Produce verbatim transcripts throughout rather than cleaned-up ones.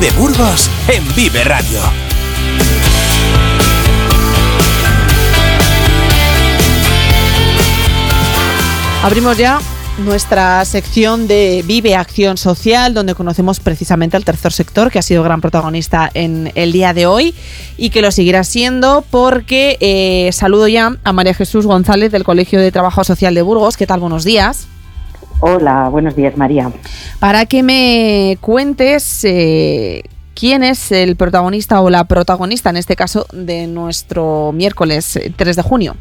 Vive Burgos en Vive Radio. Abrimos ya nuestra sección de Vive Acción Social, donde conocemos precisamente al tercer sector, que ha sido gran protagonista en el día de hoy y que lo seguirá siendo, porque eh, saludo ya a María Jesús González del Colegio de Trabajo Social de Burgos. ¿Qué tal? Buenos días. Hola, buenos días, María. Para que me cuentes eh, quién es el protagonista o la protagonista, en este caso, de nuestro miércoles tres de junio.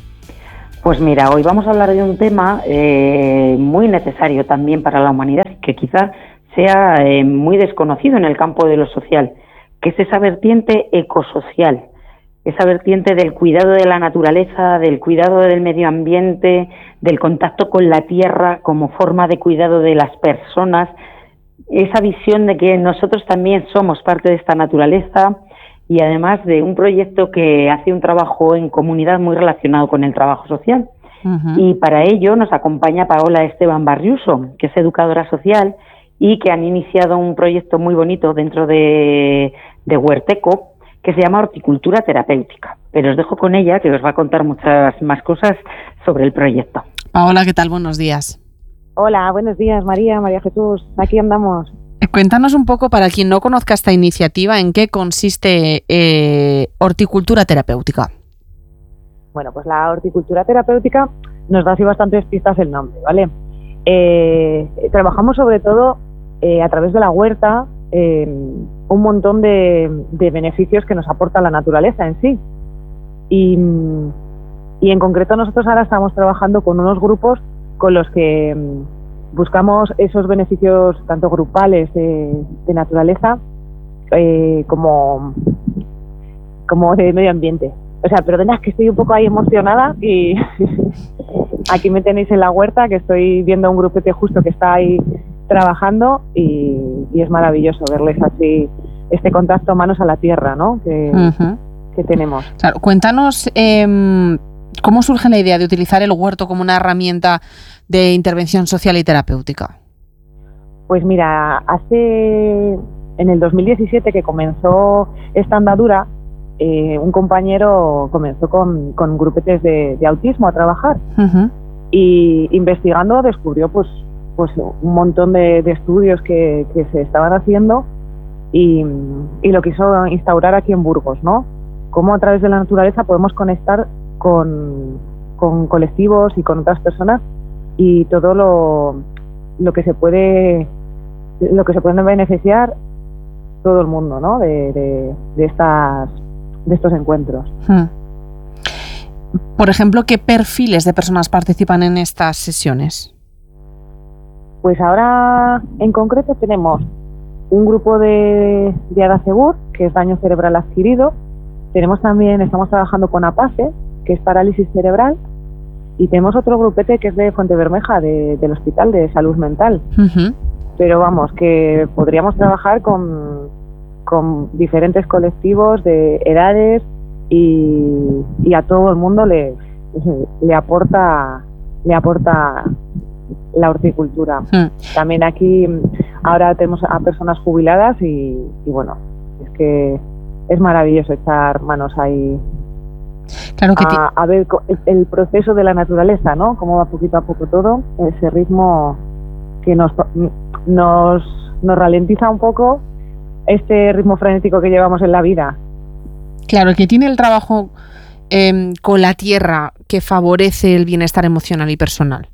Pues mira, hoy vamos a hablar de un tema eh, muy necesario también para la humanidad, que quizás sea eh, muy desconocido en el campo de lo social, que es esa vertiente ecosocial, esa vertiente del cuidado de la naturaleza, del cuidado del medio ambiente, del contacto con la tierra como forma de cuidado de las personas, esa visión de que nosotros también somos parte de esta naturaleza, y además de un proyecto que hace un trabajo en comunidad muy relacionado con el trabajo social. Uh-huh. Y para ello nos acompaña Paola Esteban Barriuso, que es educadora social y que han iniciado un proyecto muy bonito dentro de, de Huerteco, que se llama Horticultura Terapéutica. Pero os dejo con ella, que os va a contar muchas más cosas sobre el proyecto. Paola, ¿qué tal? Buenos días. Hola, buenos días, María, María Jesús. Aquí andamos. Cuéntanos un poco, para quien no conozca esta iniciativa, en qué consiste eh, Horticultura Terapéutica. Bueno, pues la horticultura terapéutica nos da así bastantes pistas el nombre, ¿vale? Eh, trabajamos sobre todo eh, a través de la huerta eh, un montón de, de beneficios que nos aporta la naturaleza en sí. Y, y en concreto nosotros ahora estamos trabajando con unos grupos con los que buscamos esos beneficios tanto grupales de, de naturaleza eh, como, como de medio ambiente. O sea, perdona, es que estoy un poco ahí emocionada y aquí me tenéis en la huerta, que estoy viendo a un grupete justo que está ahí trabajando y, y es maravilloso verles así, este contacto manos a la tierra, ¿no? Que, uh-huh. que tenemos. Claro, cuéntanos eh, cómo surge la idea de utilizar el huerto como una herramienta de intervención social y terapéutica. Pues mira, hace en el dos mil diecisiete que comenzó esta andadura, eh, un compañero comenzó con, con grupetes de, de autismo a trabajar uh-huh. y investigando descubrió pues, pues un montón de, de estudios que, que se estaban haciendo y, y lo quiso instaurar aquí en Burgos, ¿no? Cómo a través de la naturaleza podemos conectar con, con colectivos y con otras personas y todo lo, lo que se puede lo que se puede beneficiar todo el mundo, ¿no? de, de, de estas de estos encuentros. Hmm. Por ejemplo, ¿qué perfiles de personas participan en estas sesiones? Pues ahora en concreto tenemos un grupo de, de Adasegur, que es daño cerebral adquirido. Tenemos también, estamos trabajando con APACE, que es parálisis cerebral. Y tenemos otro grupete que es de Fuente Bermeja, de, del Hospital de Salud Mental. Uh-huh. Pero vamos, que podríamos trabajar con, con diferentes colectivos de edades y, y a todo el mundo le, le aporta le aporta la horticultura. Uh-huh. También aquí ahora tenemos a personas jubiladas y, y bueno, es que es maravilloso echar manos ahí. Claro que a, a ver el, el proceso de la naturaleza, ¿no? Cómo va poquito a poco todo, ese ritmo que nos nos nos ralentiza un poco este ritmo frenético que llevamos en la vida. Claro, que tiene el trabajo eh, con la tierra que favorece el bienestar emocional y personal.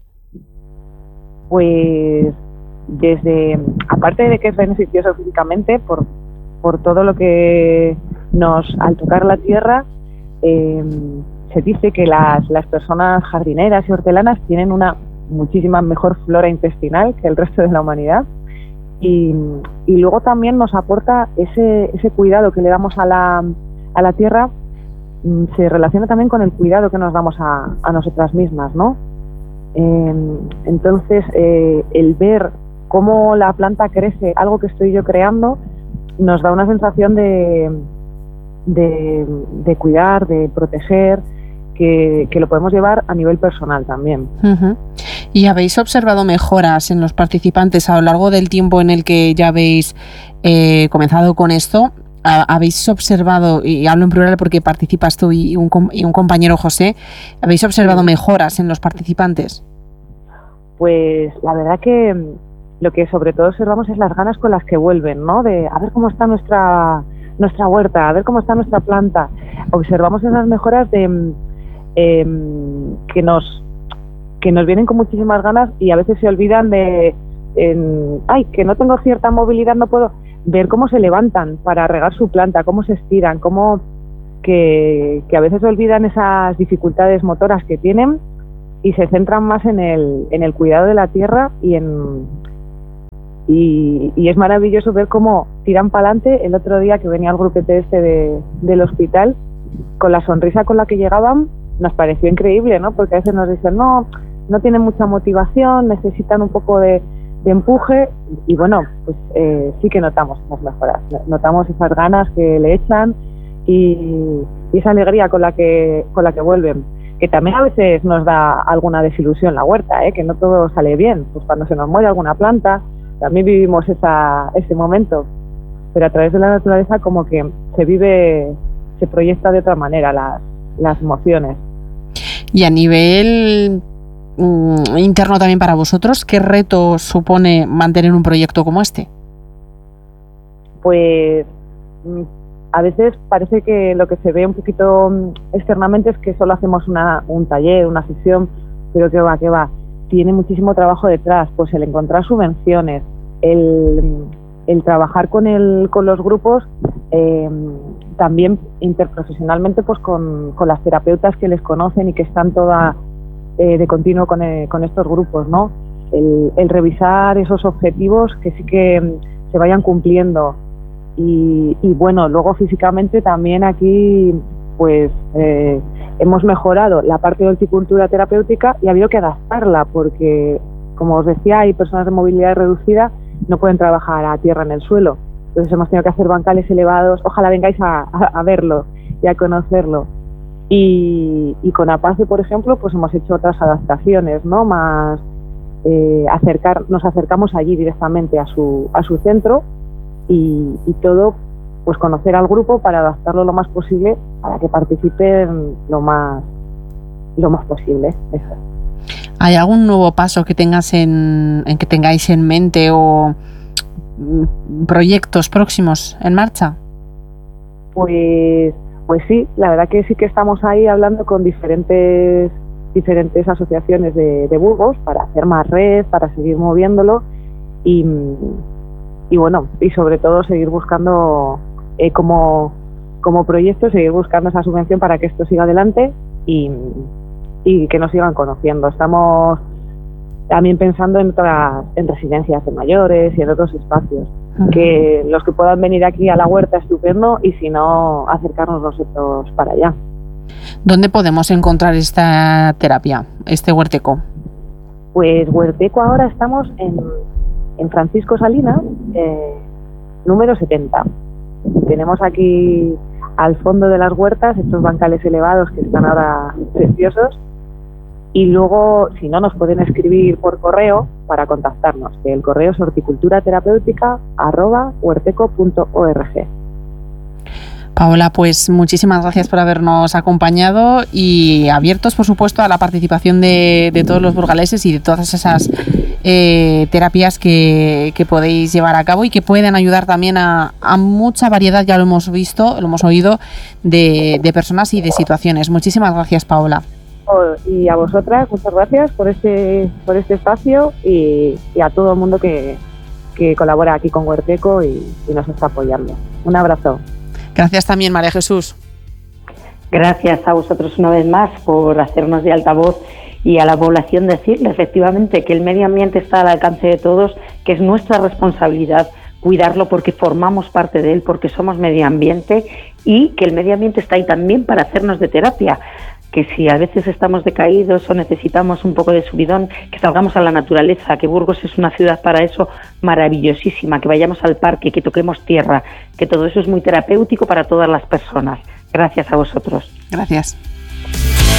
Pues desde, aparte de que es beneficioso físicamente por por todo lo que nos, al tocar la tierra, Eh, se dice que las, las personas jardineras y hortelanas tienen una muchísima mejor flora intestinal que el resto de la humanidad y, y luego también nos aporta ese, ese cuidado que le damos a la, a la tierra, se relaciona también con el cuidado que nos damos a, a nosotras mismas, ¿no? Eh, entonces eh, el ver cómo la planta crece, algo que estoy yo creando, nos da una sensación de De, de cuidar, de proteger, que, que lo podemos llevar a nivel personal también. Uh-huh. ¿Y habéis observado mejoras en los participantes a lo largo del tiempo en el que ya habéis eh, comenzado con esto? ¿Habéis observado, y hablo en plural porque participas tú y un, y un compañero José, ¿habéis observado mejoras en los participantes? Pues la verdad que lo que sobre todo observamos es las ganas con las que vuelven, ¿no? De a ver cómo está nuestra nuestra huerta, a ver cómo está nuestra planta. Observamos esas mejoras de eh, que nos que nos vienen con muchísimas ganas y a veces se olvidan de en, ay, que no tengo cierta movilidad, no puedo ver cómo se levantan para regar su planta, cómo se estiran, cómo que, que a veces olvidan esas dificultades motoras que tienen y se centran más en el, en el cuidado de la tierra y en y, y es maravilloso ver cómo tiran para adelante. El otro día que venía el grupete este de, del hospital, con la sonrisa con la que llegaban, nos pareció increíble, ¿no? Porque a veces nos dicen, no, no tienen mucha motivación, necesitan un poco de, de empuje, y bueno, pues eh, sí que notamos esas mejoras, notamos esas ganas que le echan y, y esa alegría con la que con la que vuelven, que también a veces nos da alguna desilusión la huerta, ¿eh? Que no todo sale bien, pues cuando se nos muere alguna planta, también vivimos esa, ese momento, pero a través de la naturaleza como que se vive, se proyecta de otra manera las, las emociones. Y a nivel mm, interno también para vosotros, ¿qué reto supone mantener un proyecto como este? Pues a veces parece que lo que se ve un poquito externamente es que solo hacemos una, un taller, una sesión, pero que va, que va, tiene muchísimo trabajo detrás, pues el encontrar subvenciones, el, el trabajar con el, con los grupos, eh, también interprofesionalmente pues con, con las terapeutas que les conocen y que están toda eh, de continuo con, eh, con estos grupos, ¿no? El, el revisar esos objetivos que sí que se vayan cumpliendo y, y bueno, luego físicamente también aquí pues eh, hemos mejorado la parte de horticultura terapéutica y ha habido que adaptarla porque, como os decía, hay personas de movilidad reducida, no pueden trabajar a tierra en el suelo. Entonces hemos tenido que hacer bancales elevados. Ojalá vengáis a, a, a verlo y a conocerlo. Y, y con Apace, por ejemplo, pues hemos hecho otras adaptaciones, ¿no? Más eh, acercar, nos acercamos allí directamente a su, a su centro y, y todo, pues conocer al grupo para adaptarlo lo más posible para que participen lo más, lo más posible. Eso. ¿Hay algún nuevo paso que tengas en, en que tengáis en mente o proyectos próximos en marcha? Pues, pues sí, la verdad que sí que estamos ahí hablando con diferentes, diferentes asociaciones de, de Burgos para hacer más red, para seguir moviéndolo y, y bueno, y sobre todo seguir buscando eh, como, como proyecto, seguir buscando esa subvención para que esto siga adelante y, y que nos sigan conociendo. Estamos también pensando en otras, en residencias de mayores y en otros espacios. Uh-huh. Que los que puedan venir aquí a la huerta, estupendo, y si no, acercarnos nosotros para allá. ¿Dónde podemos encontrar esta terapia, este huerteco? Pues huerteco ahora estamos en, en Francisco Salinas, eh, número setenta. Tenemos aquí al fondo de las huertas estos bancales elevados que están ahora preciosos. Y luego, si no, nos pueden escribir por correo para contactarnos, que el correo es horticulturaterapéutica arroba huerteco punto org. Paola, pues muchísimas gracias por habernos acompañado y abiertos, por supuesto, a la participación de, de todos los burgaleses y de todas esas eh, terapias que, que podéis llevar a cabo y que pueden ayudar también a, a mucha variedad, ya lo hemos visto, lo hemos oído, de, de personas y de situaciones. Muchísimas gracias, Paola. Y a vosotras, muchas gracias por este por este espacio y, y a todo el mundo que, que colabora aquí con Huerteco y, y nos está apoyando. Un abrazo. Gracias también, María Jesús. Gracias a vosotros una vez más por hacernos de altavoz y a la población decirle efectivamente que el medio ambiente está al alcance de todos, que es nuestra responsabilidad cuidarlo porque formamos parte de él, porque somos medio ambiente y que el medio ambiente está ahí también para hacernos de terapia. Que si a veces estamos decaídos o necesitamos un poco de subidón, que salgamos a la naturaleza, que Burgos es una ciudad para eso maravillosísima, que vayamos al parque, que toquemos tierra, que todo eso es muy terapéutico para todas las personas. Gracias a vosotros. Gracias.